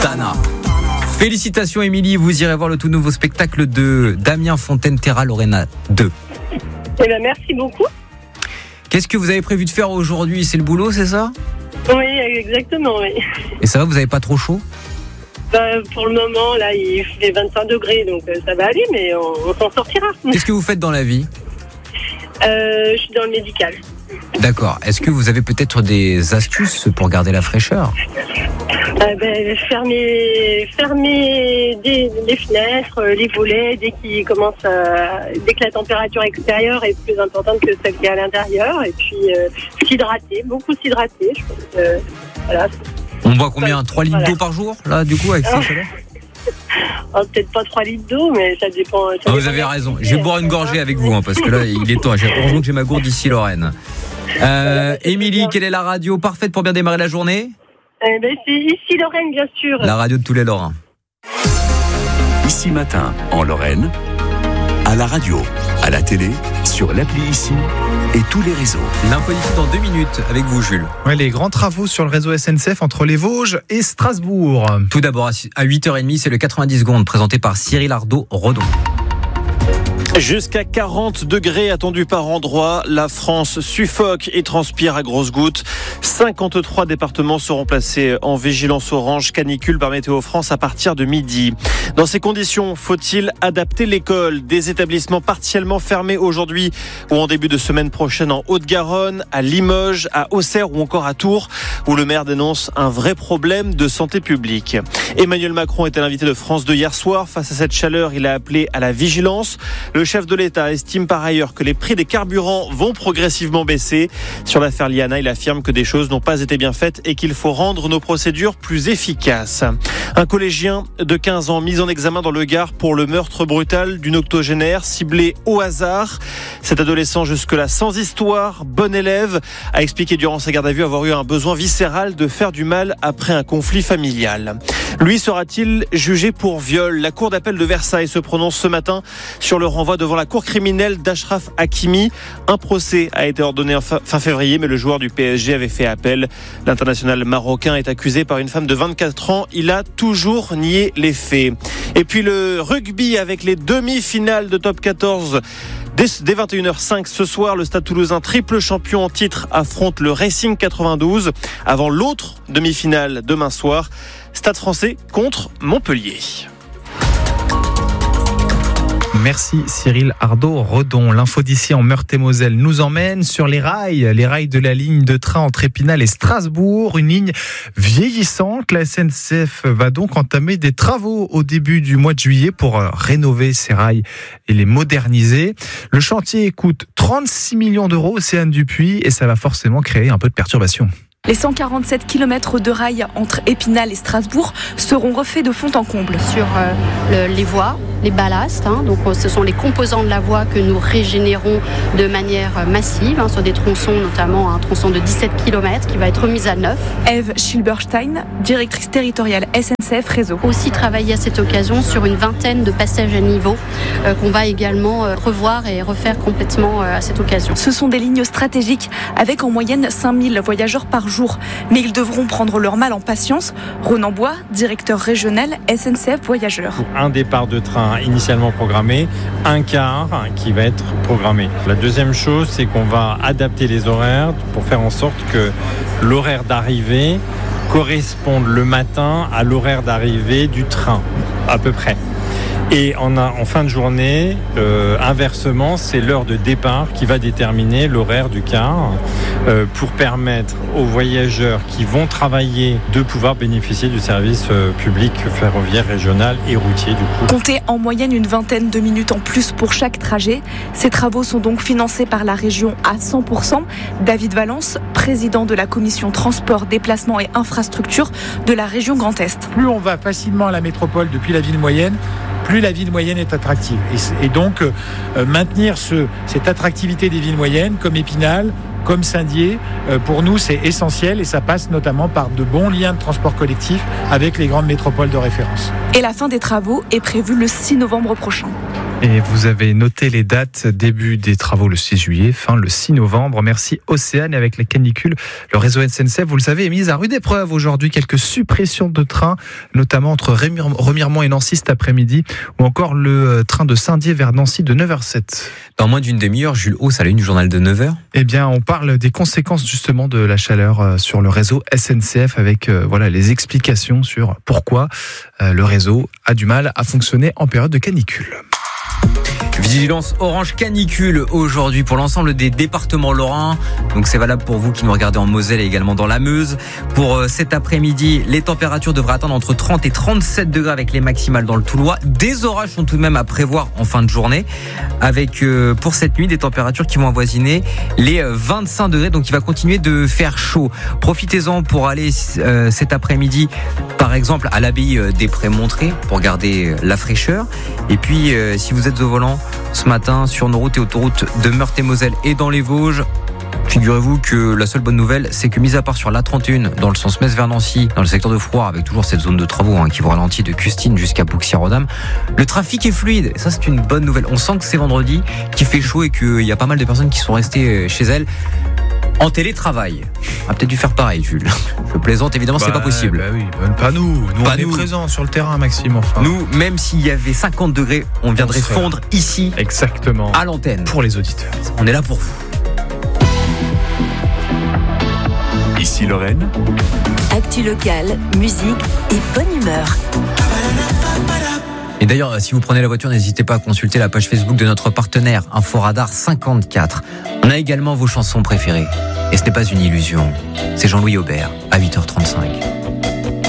Tana. Félicitations Émilie, vous irez voir le tout nouveau spectacle de Damien Fontaine-Terra, Lorena 2. Eh bien, merci beaucoup. Qu'est-ce que vous avez prévu de faire aujourd'hui ? C'est le boulot, c'est ça ? Oui, exactement, oui. Et ça va, vous n'avez pas trop chaud ? Pour le moment, là, il fait 25 degrés, donc ça va aller, mais on s'en sortira. Qu'est-ce que vous faites dans la vie ? Je suis dans le médical. D'accord. Est-ce que vous avez peut-être des astuces pour garder la fraîcheur ? Fermer les fenêtres, les volets dès que la température extérieure est plus importante que celle qui est à l'intérieur, et puis beaucoup s'hydrater. Je pense que, voilà. On boit combien ? 3 litres d'eau par jour, là, du coup, avec ces chaleurs ? Peut-être pas 3 litres d'eau, mais ça dépend. Vous avez raison. Je vais boire une gorgée avec vous, parce que là, il est temps. Heureusement que j'ai ma gourde ici, Lorraine. Émilie, quelle est la radio parfaite pour bien démarrer la journée ? C'est ici Lorraine, bien sûr. La radio de tous les Lorrains. Ici Matin, en Lorraine, à la radio, à la télé, sur l'appli Ici et tous les réseaux. L'info d'ici dans 2 minutes avec vous, Jules. Ouais, les grands travaux sur le réseau SNCF entre les Vosges et Strasbourg. Tout d'abord, à 8h30, c'est le 90 secondes présenté par Cyril Ardo-Redon. Jusqu'à 40 degrés attendus par endroit. La France suffoque et transpire à grosses gouttes. 53 départements seront placés en vigilance orange canicule par Météo France à partir de midi. Dans ces conditions, faut-il adapter l'école ? Des établissements partiellement fermés aujourd'hui ou en début de semaine prochaine en Haute-Garonne, à Limoges, à Auxerre ou encore à Tours, où le maire dénonce un vrai problème de santé publique. Emmanuel Macron était l'invité de France 2 hier soir. Face à cette chaleur, il a appelé à la vigilance. Le chef de l'État estime par ailleurs que les prix des carburants vont progressivement baisser. Sur l'affaire Liana, il affirme que des choses n'ont pas été bien faites et qu'il faut rendre nos procédures plus efficaces. Un collégien de 15 ans mis en examen dans le Gard pour le meurtre brutal d'une octogénaire ciblée au hasard. Cet adolescent, jusque-là sans histoire, bon élève, a expliqué durant sa garde à vue avoir eu un besoin viscéral de faire du mal après un conflit familial. Lui sera-t-il jugé pour viol ? La cour d'appel de Versailles se prononce ce matin sur le renvoi devant la cour criminelle d'Achraf Hakimi. Un procès a été ordonné fin février, mais le joueur du PSG avait fait appel. L'international marocain est accusé par une femme de 24 ans. Il a toujours nié les faits. Et puis le rugby avec les demi-finales de top 14. Dès 21h05 ce soir, le Stade Toulousain, triple champion en titre, affronte le Racing 92 avant l'autre demi-finale demain soir. Stade Français contre Montpellier. Merci Cyril Ardo-Redon. L'info d'ici en Meurthe-et-Moselle nous emmène sur les rails de la ligne de train entre Épinal et Strasbourg. Une ligne vieillissante. La SNCF va donc entamer des travaux au début du mois de juillet pour rénover ces rails et les moderniser. Le chantier coûte 36 millions d'euros, Océane Dupuis, et ça va forcément créer un peu de perturbation. Les 147 km de rails entre Épinal et Strasbourg seront refaits de fond en comble. Sur les voies, les ballasts, donc ce sont les composants de la voie que nous régénérons de manière massive, sur des tronçons, notamment un tronçon de 17 km qui va être remis à neuf. Eve Schilberstein, directrice territoriale SNCF Réseau. Aussi travailler à cette occasion sur une vingtaine de passages à niveau qu'on va également revoir et refaire complètement à cette occasion. Ce sont des lignes stratégiques avec en moyenne 5000 voyageurs par jour. Mais ils devront prendre leur mal en patience. Ronan Bois, directeur régional SNCF Voyageurs. Pour un départ de train initialement programmé, un quart qui va être programmé. La deuxième chose, c'est qu'on va adapter les horaires pour faire en sorte que l'horaire d'arrivée corresponde le matin à l'horaire d'arrivée du train, à peu près. Et en fin de journée, inversement, c'est l'heure de départ qui va déterminer l'horaire du car pour permettre aux voyageurs qui vont travailler de pouvoir bénéficier du service public ferroviaire, régional et routier du coup. Comptez en moyenne une vingtaine de minutes en plus pour chaque trajet. Ces travaux sont donc financés par la région à 100%. David Valence, président de la commission transport, déplacement et infrastructure de la région Grand Est. Plus on va facilement à la métropole depuis la ville moyenne, plus la ville moyenne est attractive. Et donc, maintenir cette attractivité des villes moyennes, comme Épinal, comme Saint-Dié, pour nous, c'est essentiel et ça passe notamment par de bons liens de transport collectif avec les grandes métropoles de référence. Et la fin des travaux est prévue le 6 novembre prochain. Et vous avez noté les dates, début des travaux le 6 juillet, fin le 6 novembre. Merci Océane. Et avec la canicule, le réseau SNCF, vous le savez, est mis à rude épreuve aujourd'hui. Quelques suppressions de trains, notamment entre Remiremont et Nancy cet après-midi, ou encore le train de Saint-Dié vers Nancy de 9h07. Dans moins d'une demi-heure, Jules Hauss à la une du journal de 9h. Eh bien, on parle des conséquences justement de la chaleur sur le réseau SNCF avec les explications sur pourquoi le réseau a du mal à fonctionner en période de canicule. Vigilance orange canicule aujourd'hui pour l'ensemble des départements lorrains. Donc c'est valable pour vous qui nous regardez en Moselle et également dans la Meuse. Pour cet après-midi, les températures devraient atteindre entre 30 et 37 degrés avec les maximales dans le Toulois. Des orages sont tout de même à prévoir en fin de journée avec pour cette nuit des températures qui vont avoisiner les 25 degrés. Donc il va continuer de faire chaud. Profitez-en pour aller cet après-midi par exemple à l'abbaye des Prés-Montrés pour garder la fraîcheur. Et puis si vous êtes au volant ce matin sur nos routes et autoroutes de Meurthe-et-Moselle et dans les Vosges, figurez-vous que la seule bonne nouvelle, c'est que mis à part sur l'A31 dans le sens Metz vers Nancy, dans le secteur de Froid, avec toujours cette zone de travaux qui vous ralentit de Custine jusqu'à Bouxières-aux-Dames, le trafic est fluide. Et ça, c'est une bonne nouvelle. On sent que c'est vendredi, qu'il fait chaud et qu'il y a pas mal de personnes qui sont restées chez elles en télétravail. On a peut-être dû faire pareil, Jules. Je plaisante, évidemment, c'est pas possible. Oui, pas nous. Nous, on est présents sur le terrain, Maxime. Enfin. Nous, même s'il y avait 50 degrés, on viendrait fondre ici, exactement, à l'antenne. Pour les auditeurs. On est là pour vous. Ici Lorraine. Actu locale, musique et bonne humeur. Et d'ailleurs, si vous prenez la voiture, n'hésitez pas à consulter la page Facebook de notre partenaire Inforadar 54. On a également vos chansons préférées. Et ce n'est pas une illusion. C'est Jean-Louis Aubert à 8h35.